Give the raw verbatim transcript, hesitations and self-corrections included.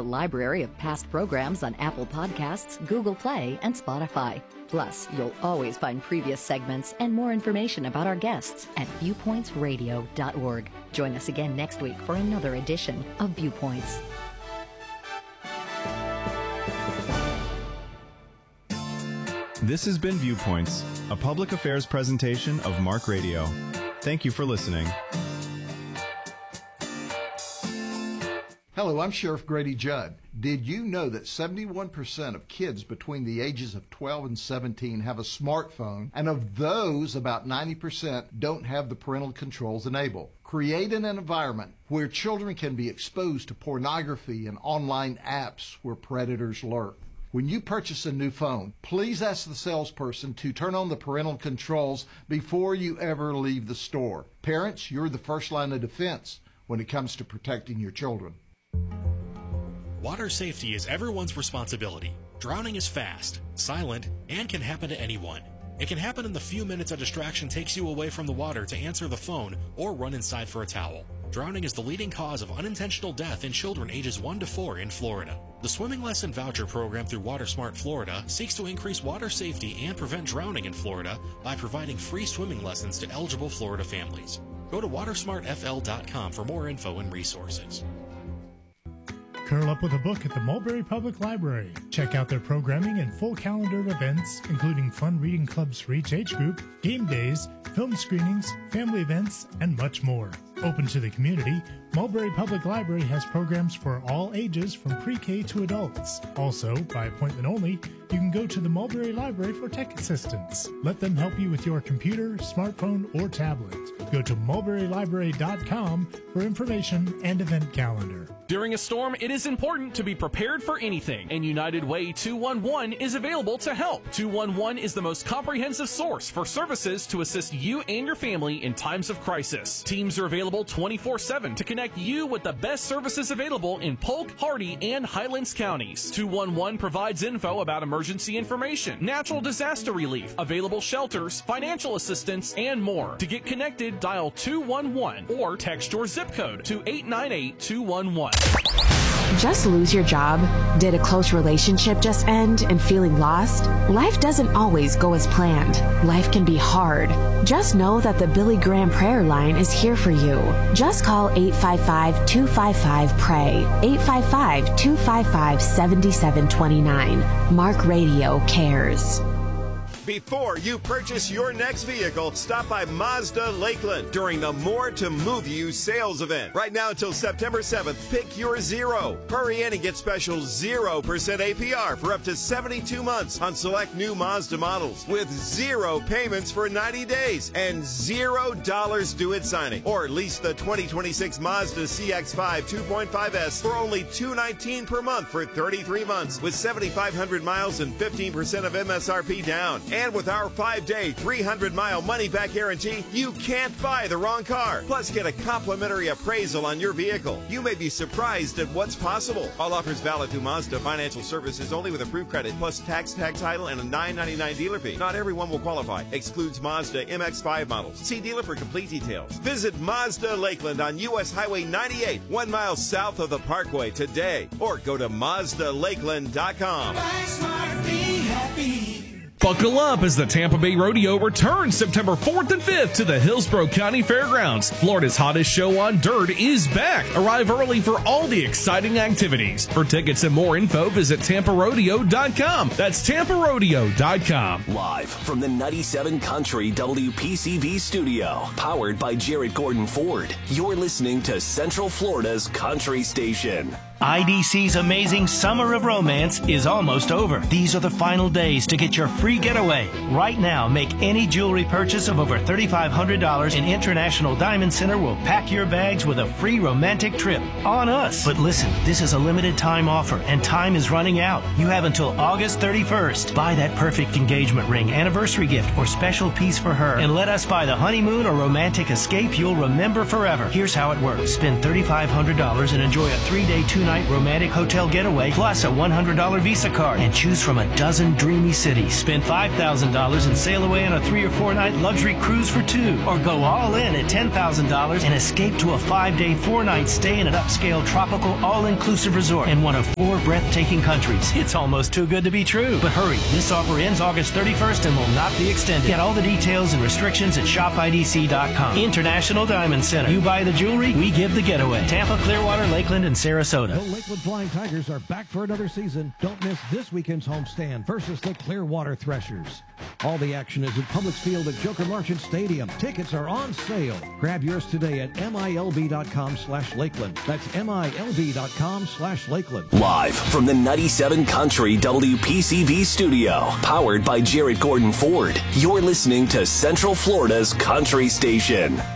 library of past programs on Apple Podcasts, Google Play, and Spotify. Plus, you'll always find previous segments and more information about our guests at viewpoints radio dot org. Join us again next week for another edition of Viewpoints. This has been Viewpoints, a public affairs presentation of Mark Radio. Thank you for listening. Hello, I'm Sheriff Grady Judd. Did you know that seventy-one percent of kids between the ages of twelve and seventeen have a smartphone, and of those, about ninety percent don't have the parental controls enabled? Create an environment where children can be exposed to pornography and online apps where predators lurk. When you purchase a new phone, please ask the salesperson to turn on the parental controls before you ever leave the store. Parents, you're the first line of defense when it comes to protecting your children. Water safety is everyone's responsibility. Drowning is fast, silent, and can happen to anyone. It can happen in the few minutes a distraction takes you away from the water to answer the phone or run inside for a towel. Drowning is the leading cause of unintentional death in children ages one to four in Florida. The Swimming Lesson Voucher Program through WaterSmart Florida seeks to increase water safety and prevent drowning in Florida by providing free swimming lessons to eligible Florida families. Go to water smart f l dot com for more info and resources. Curl up with a book at the Mulberry Public Library. Check out their programming and full calendar of events, including fun reading clubs for each age group, game days, film screenings, family events, and much more. Open to the community, Mulberry Public Library has programs for all ages from pre-K to adults. Also, by appointment only, you can go to the Mulberry Library for tech assistance. Let them help you with your computer, smartphone, or tablet. Go to mulberry library dot com for information and event calendar. During a storm, it is important to be prepared for anything, and United Way two one one is available to help. two one one is the most comprehensive source for services to assist you and your family in times of crisis. Teams are available twenty-four seven to connect you with the best services available in Polk, Hardy, and Highlands counties. two one one provides info about emergency information, natural disaster relief, available shelters, financial assistance, and more. To get connected, dial two one one or text your zip code to eight nine eight two one one. Just lose your job? Did a close relationship just end and feeling lost? Life doesn't always go as planned. Life can be hard. Just know that the Billy Graham Prayer Line is here for you. Just call eight five five, two five five, P R A Y, eight five five, two five five, seven seven two nine. Mark Radio cares. Before you purchase your next vehicle, stop by Mazda Lakeland during the More to Move You sales event. Right now until September seventh, pick your Zero. Hurry in and get special zero percent A P R for up to seventy-two months on select new Mazda models with zero payments for ninety days and zero dollars due at signing. Or lease the twenty twenty-six Mazda C X five two point five S for only two hundred nineteen dollars per month for thirty-three months with seventy-five hundred miles and fifteen percent of M S R P down. And with our five-day, three hundred mile money-back guarantee, you can't buy the wrong car. Plus, get a complimentary appraisal on your vehicle. You may be surprised at what's possible. All offers valid through Mazda Financial Services only with approved credit, plus tax, tag title, and a nine ninety-nine dealer fee. Not everyone will qualify. Excludes Mazda M X five models. See dealer for complete details. Visit Mazda Lakeland on U S Highway ninety-eight, one mile south of the Parkway today. Or go to Mazda Lakeland dot com. Buy smart, be happy. Buckle up as the Tampa Bay Rodeo returns September fourth and fifth to the Hillsborough County Fairgrounds. Florida's hottest show on dirt is back. Arrive early for all the exciting activities. For tickets and more info, visit tampa rodeo dot com. That's tampa rodeo dot com. Live from the ninety-seven Country W P C V studio, powered by Jarrett Gordon Ford. You're listening to Central Florida's Country Station. I D C's amazing Summer of Romance is almost over. These are the final days to get your free getaway. Right now, make any jewelry purchase of over three thousand five hundred dollars and International Diamond Center will pack your bags with a free romantic trip on us. But listen, this is a limited time offer and time is running out. You have until August thirty-first. Buy that perfect engagement ring, anniversary gift, or special piece for her and let us buy the honeymoon or romantic escape you'll remember forever. Here's how it works. Spend three thousand five hundred dollars and enjoy a three-day, two-night four-night romantic hotel getaway plus a one hundred dollars Visa card and choose from a dozen dreamy cities. Spend five thousand dollars and sail away on a three or four-night luxury cruise for two. Or go all in at ten thousand dollars and escape to a five-day, four-night stay in an upscale tropical all-inclusive resort in one of four breathtaking countries. It's almost too good to be true. But hurry, this offer ends August thirty-first and will not be extended. Get all the details and restrictions at shop I D C dot com. International Diamond Center. You buy the jewelry, we give the getaway. Tampa, Clearwater, Lakeland, and Sarasota. The Lakeland Flying Tigers are back for another season. Don't miss this weekend's homestand versus the Clearwater Threshers. All the action is at Publix Field at Joker Marchant Stadium. Tickets are on sale. Grab yours today at M I L B dot com slash Lakeland. That's M I L B dot com slash Lakeland. Live from the ninety-seven Country W P C V studio, powered by Jarrett Gordon Ford. You're listening to Central Florida's Country Station.